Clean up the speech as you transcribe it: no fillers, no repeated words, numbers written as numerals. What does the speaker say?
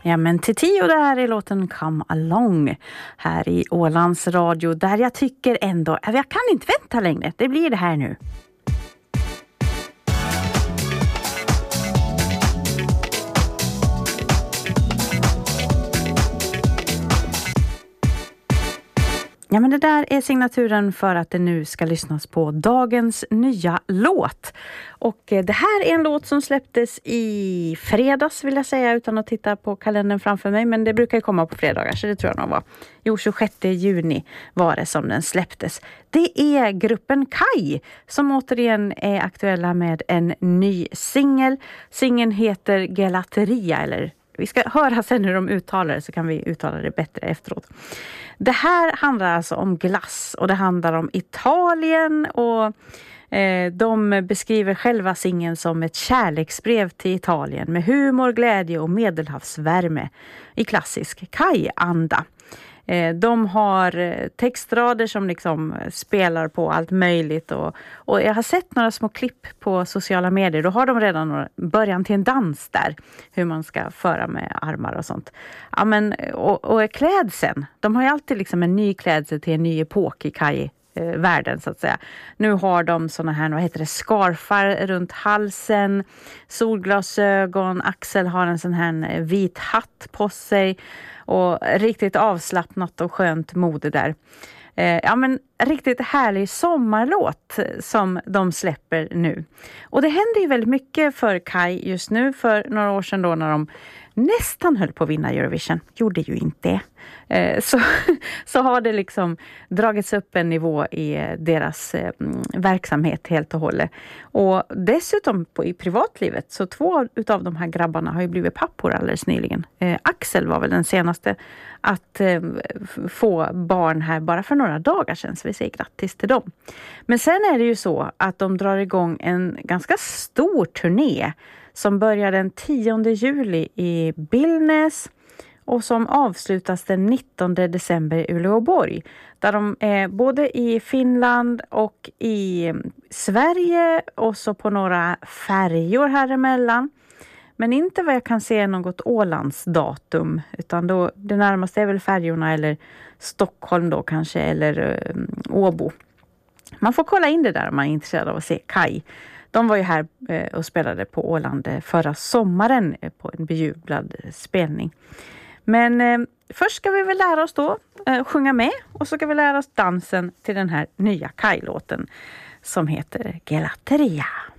Ja, men Tio, det här är låten Come Along här i Ålands Radio, där jag tycker ändå att jag kan inte vänta längre. Det blir det här nu. Ja, men det där är signaturen för att det nu ska lyssnas på dagens nya låt. Och det här är en låt som släpptes i fredags, vill jag säga, utan att titta på kalendern framför mig. Men det brukar ju komma på fredagar, så det tror jag nog var. Jo, 26 juni var det som den släpptes. Det är gruppen Kai som återigen är aktuella med en ny singel. Singeln heter Gelateria, eller vi ska höra sen hur de uttalar det, så kan vi uttala det bättre efteråt. Det här handlar alltså om glass, och det handlar om Italien, och de beskriver själva singeln som ett kärleksbrev till Italien med humor, glädje och medelhavsvärme i klassisk Kai-anda. De har textrader som liksom spelar på allt möjligt, och jag har sett några små klipp på sociala medier. Då har de redan början till en dans där, hur man ska föra med armar och sånt. Ja, men, och klädseln, de har ju alltid liksom en ny klädsel till en ny epok i Kai-världen, så att säga. Nu har de såna här, vad heter det, skarfar runt halsen, solglasögon, Axel har en sån här vit hatt på sig, och riktigt avslappnat och skönt mode där. Ja, men riktigt härlig sommarlåt som de släpper nu. Och det händer ju väldigt mycket för Kai just nu. För några år sedan då, när de nästan höll på att vinna Eurovision, gjorde ju inte så har det liksom dragits upp en nivå i deras verksamhet helt och hållet. Och dessutom i privatlivet, så 2 utav de här grabbarna har ju blivit pappor alldeles nyligen. Axel var väl den senaste att få barn här bara för några dagar sedan, så vi säger grattis till dem. Men sen är det ju så att de drar igång en ganska stor turné som börjar den 10 juli i Billnäs och som avslutas den 19 december i Uleåborg. Där de är både i Finland och i Sverige, och så på några färjor här emellan. Men inte vad jag kan se något Ålandsdatum, utan då det närmaste är väl färjorna eller Stockholm då kanske, eller Åbo. Man får kolla in det där om man är intresserad av att se Kai. De var ju här och spelade på Åland förra sommaren på en bejublad spelning. Men först ska vi väl lära oss då sjunga med, och så ska vi lära oss dansen till den här nya Kai-låten som heter Gelateria.